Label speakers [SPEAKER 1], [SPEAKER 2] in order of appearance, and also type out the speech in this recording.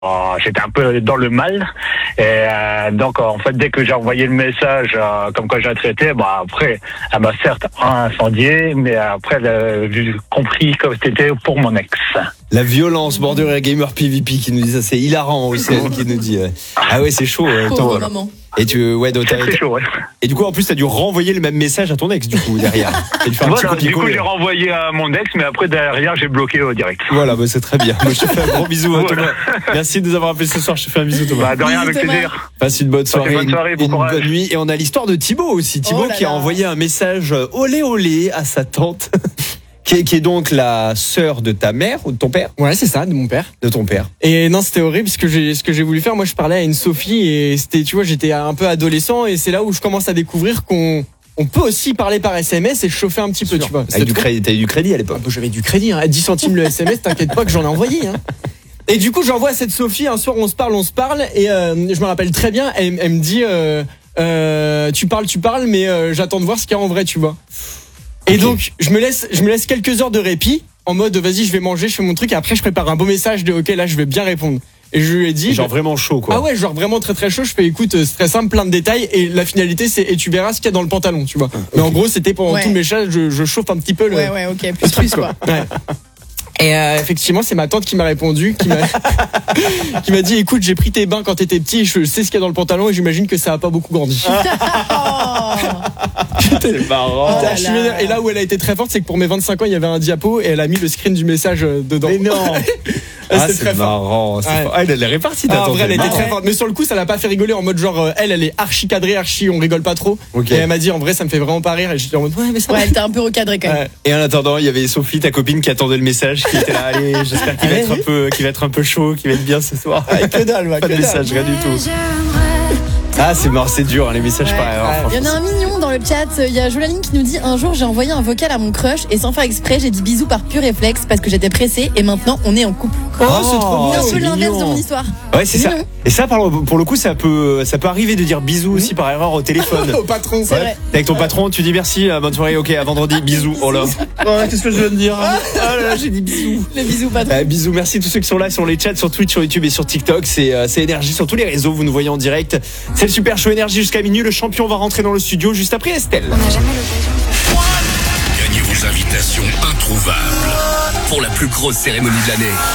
[SPEAKER 1] j'étais un peu dans le mal. Et donc, en fait, dès que j'ai envoyé le message, comme quoi j'ai traité, après, elle m'a certes incendié, mais après, j'ai compris que c'était pour mon ex.
[SPEAKER 2] La violence, Border et Gamer PvP qui nous dit ça, c'est hilarant aussi, qui nous dit. Ah ouais, c'est chaud.
[SPEAKER 3] Pauvre maman.
[SPEAKER 2] Et
[SPEAKER 1] C'est chaud, ouais.
[SPEAKER 2] Et du coup, en plus, t'as dû renvoyer le même message à ton ex, du coup, derrière.
[SPEAKER 1] Voilà, du coup, j'ai renvoyé à mon ex, mais après, derrière, j'ai bloqué au direct.
[SPEAKER 2] Voilà, c'est très bien. Moi, je te fais un gros bisou, Thomas. Merci de nous avoir appelé ce soir. Je te fais un bisou, Thomas.
[SPEAKER 1] De rien, avec plaisir.
[SPEAKER 2] Passe une bonne soirée,
[SPEAKER 1] bon
[SPEAKER 2] une
[SPEAKER 1] courage.
[SPEAKER 2] bonne nuit. Et on a l'histoire de Thibaut aussi. Thibaut qui a envoyé un message olé olé à sa tante. Qui est donc la sœur de ta mère ou de ton père?
[SPEAKER 4] Ouais, c'est ça, de mon père.
[SPEAKER 2] De ton père.
[SPEAKER 4] Et non, c'était horrible ce que j'ai voulu faire. Moi, je parlais à une Sophie et c'était, tu vois, j'étais un peu adolescent et c'est là où je commence à découvrir qu'on peut aussi parler par SMS et chauffer un petit peu, tu vois.
[SPEAKER 2] Avec du crédit, t'avais du crédit à l'époque?
[SPEAKER 4] J'avais du crédit, à 10 centimes le SMS, t'inquiète pas que j'en ai envoyé, hein. Et du coup, j'envoie à cette Sophie, un soir on se parle et je me rappelle très bien, elle me dit tu parles mais j'attends de voir ce qu'il y a en vrai, tu vois. Et donc, je me laisse quelques heures de répit en mode vas-y, je vais manger, je fais mon truc et après je prépare un beau message de OK, là je vais bien répondre. Et je lui ai dit
[SPEAKER 2] genre vraiment chaud quoi.
[SPEAKER 4] Ah ouais, genre vraiment très très chaud, je fais écoute, c'est très simple, plein de détails et la finalité c'est et tu verras ce qu'il y a dans le pantalon, tu vois. Mais en gros, c'était pendant tout le message, je chauffe un petit peu le
[SPEAKER 3] Ouais, OK, plus quoi.
[SPEAKER 4] Ouais. Et effectivement, c'est ma tante qui m'a répondu, qui m'a dit écoute, j'ai pris tes bains quand t'étais petit, je sais ce qu'il y a dans le pantalon et j'imagine que ça a pas beaucoup grandi.
[SPEAKER 2] C'est marrant.
[SPEAKER 4] Et là où elle a été très forte, c'est que pour mes 25 ans, il y avait un diapo et elle a mis le screen du message dedans.
[SPEAKER 2] Mais non.
[SPEAKER 4] C'est très
[SPEAKER 2] marrant.
[SPEAKER 4] Fort.
[SPEAKER 2] Elle est répartie.
[SPEAKER 4] En vrai, elle était très forte. Mais sur le coup, ça l'a pas fait rigoler en mode genre, elle est archi cadrée, on rigole pas trop.
[SPEAKER 2] Okay.
[SPEAKER 4] Et elle m'a dit en vrai, ça me fait vraiment pas rire. Et j'étais en mode ouais, mais ça.
[SPEAKER 3] Ouais, elle t'a un peu recadré quand même.
[SPEAKER 2] Et en attendant, il y avait Sophie, ta copine, qui attendait le message, qui était là. Allez, j'espère qu'il va être un peu chaud, qu'il va être bien ce soir.
[SPEAKER 4] Que dalle,
[SPEAKER 2] pas de message, rien du tout. Ah, c'est mort, c'est dur, les messages pareils.
[SPEAKER 3] Il y en a un mignon dans le chat. Il y a Jolaline qui nous dit un jour j'ai envoyé un vocal à mon crush et sans faire exprès j'ai dit bisous par pur réflexe parce que j'étais pressée et maintenant on est en couple.
[SPEAKER 4] Oh, c'est trop beau.
[SPEAKER 3] C'est un peu l'inverse de mon histoire.
[SPEAKER 2] Ouais, c'est ça. Et ça, pour le coup, ça peut arriver de dire bisous aussi par erreur au téléphone.
[SPEAKER 4] Au patron.
[SPEAKER 3] C'est vrai.
[SPEAKER 2] Avec ton patron, tu dis merci, bonne soirée, ok, à vendredi, bisous. Oh là. Qu'est-ce que je viens de dire? Oh là là, j'ai dit bisous.
[SPEAKER 3] Les bisous, patron.
[SPEAKER 2] Bisous, merci à tous ceux qui sont là sur les chats, sur Twitch, sur YouTube et sur TikTok. C'est Énergie sur tous les réseaux, vous nous voyez en direct. C'est le Super Show Énergie jusqu'à minuit. Le champion va rentrer dans le studio juste après Estelle.
[SPEAKER 5] On n'a jamais l'occasion. Gagnez vos invitations introuvables pour la plus grosse cérémonie de l'année.